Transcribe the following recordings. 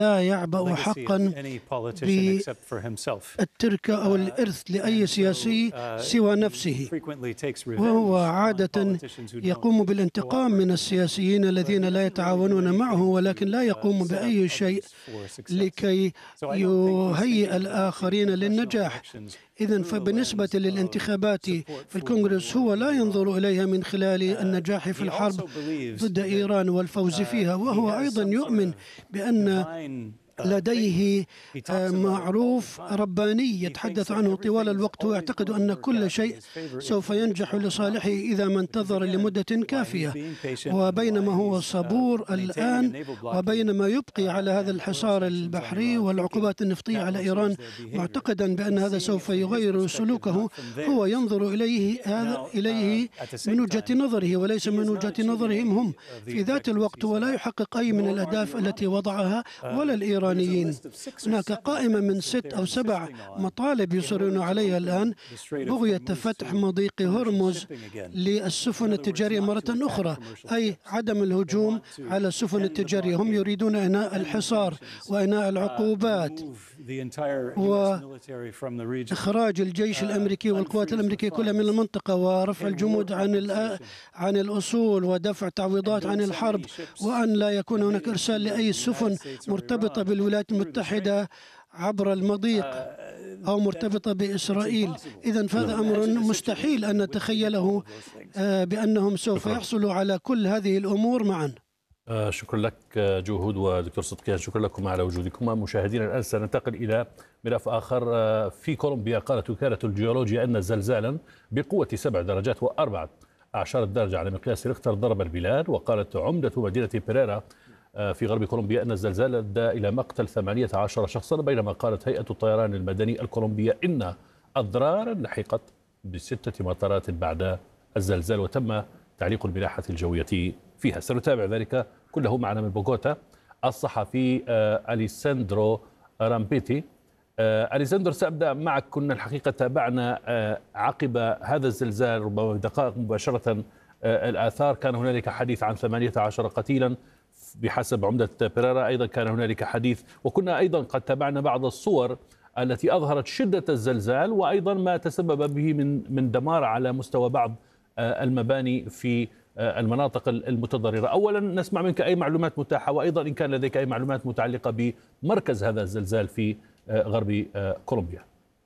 لا يعبأ حقا بالتركة أو الإرث لأي سياسي سوى نفسه، وهو عادة يقوم بالانتقام من السياسيين الذين لا يتعاونون معه، ولكن لا يقوم بأي شيء لكي يهيئ الآخرين للنجاح. إذن فبالنسبة للانتخابات في الكونغرس هو لا ينظر إليها من خلال النجاح في الحرب ضد إيران والفوز فيها، وهو أيضا يؤمن بأن لديه معروف رباني يتحدث عنه طوال الوقت، ويعتقد أن كل شيء سوف ينجح لصالحه إذا ما انتظر لمدة كافية. وبينما هو صبور الآن، وبينما يبقي على هذا الحصار البحري والعقوبات النفطية على إيران معتقدا بأن هذا سوف يغير سلوكه، هو ينظر إليه من وجهة نظره وليس من وجهة نظرهم هم في ذات الوقت، ولا يحقق أي من الأهداف التي وضعها ولا الإيرانيين. هناك قائمة من 6 أو 7 مطالب يصرون عليها الآن: بغية فتح مضيق هرمز للسفن التجارية مرة أخرى، أي عدم الهجوم على السفن التجارية. هم يريدون إنهاء الحصار وإنهاء العقوبات وإخراج الجيش الأمريكي والقوات الأمريكية كلها من المنطقة، ورفع الجمود عن الأصول، ودفع تعويضات عن الحرب، وأن لا يكون هناك إرسال لأي سفن مرتبطة بالولايات المتحدة عبر المضيق أو مرتبطة بإسرائيل. إذن فهذا أمر مستحيل أن نتخيله بأنهم سوف يحصلوا على كل هذه الأمور معا. شكرا لك جهود ودكتور صدقيان، شكرا لكم على وجودكم. مشاهدينا الآن سننتقل إلى ملف آخر. في كولومبيا قالت وكالة الجيولوجيا أن زلزالا بقوة 7 درجات و14 درجة على مقياس ريختر ضرب البلاد. وقالت عمدة مدينة بيريرا في غرب كولومبيا أن الزلزال أدى إلى مقتل 18 شخصا، بينما قالت هيئة الطيران المدني الكولومبية إن أضرارا لحقت ب6 مطارات بعد الزلزال، وتم تعليق الملاحة الجوية فيها. سنتابع ذلك كله معنا من بوغوتا الصحفي أليساندرو رامبيتي. أليساندرو، سأبدأ معك. كنا الحقيقة تابعنا عقب هذا الزلزال ربما دقائق مباشرة الآثار. كان هنالك حديث عن 18 قتيلا بحسب عمدة بيريرا، أيضا كان هنالك حديث، وكنا أيضا قد تابعنا بعض الصور التي أظهرت شدة الزلزال وأيضا ما تسبب به من دمار على مستوى بعض المباني في المناطق المتضررة. أولا نسمع منك أي معلومات متاحة، وأيضا إن كان لديك أي معلومات متعلقة بمركز هذا الزلزال في غرب كولومبيا.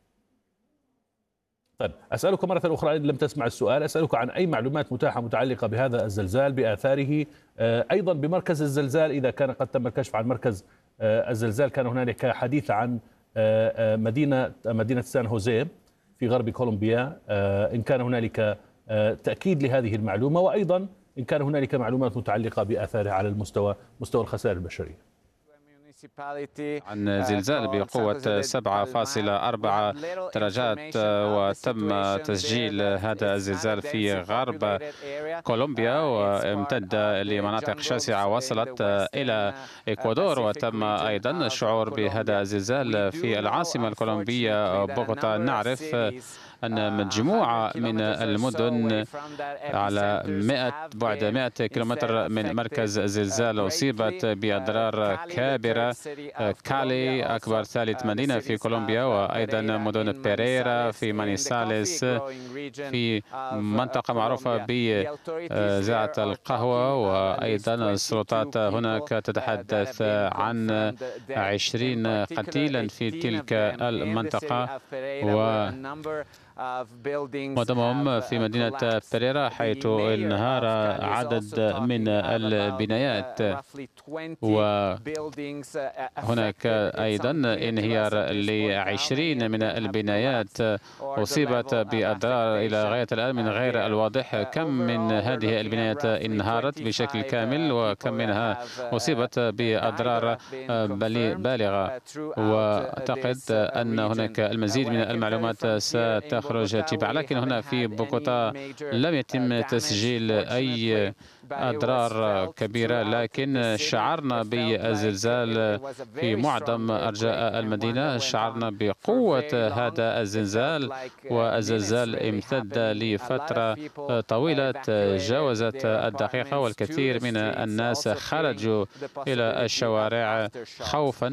طيب، أسألك مرة أخرى إن لم تسمع السؤال، أسألك عن أي معلومات متاحة متعلقة بهذا الزلزال بآثاره، أيضا بمركز الزلزال إذا كان قد تم الكشف عن مركز الزلزال. كان هنالك حديث عن مدينة سان هوزيه في غرب كولومبيا، إن كان هنالك تأكيد لهذه المعلومة، وأيضا إن كان هنالك معلومات متعلقة بآثاره على مستوى الخسائر البشرية. عن زلزال بقوة 7.4 درجات، وتم تسجيل هذا الزلزال في غرب كولومبيا وامتد لمناطق شاسعة وصلت إلى إكوادور. وتم أيضا الشعور بهذا الزلزال في العاصمة الكولومبية بوغوتا. نعرف أن مجموعة من المدن على بعد 100 كيلومتر من مركز الزلزال أصيبت بأضرار كبيرة. كالي أكبر ثالث مدينة في كولومبيا، وأيضا مدن بيريرا في مانيساليس في منطقة معروفة بزراعة القهوة. وأيضا السلطات هناك تتحدث عن 20 قتيلا في تلك المنطقة، ودمهم في مدينة بيريرا حيث انهار عدد من البنايات، وهناك أيضا انهيار ل20 من البنايات أصيبت بأضرار إلى غاية الآن من غير الواضح كم من هذه البنايات انهارت بشكل كامل وكم منها أصيبت بأضرار بالغة. وأعتقد أن هناك المزيد من المعلومات ستخرج تباعا، لكن هنا في بوغوتا لم يتم تسجيل أي أضرار كبيرة، لكن شعرنا بالزلزال في معظم أرجاء المدينة. شعرنا بقوة هذا الزلزال، والزلزال امتد لفترة طويلة جاوزت الدقيقة، والكثير من الناس خرجوا إلى الشوارع خوفا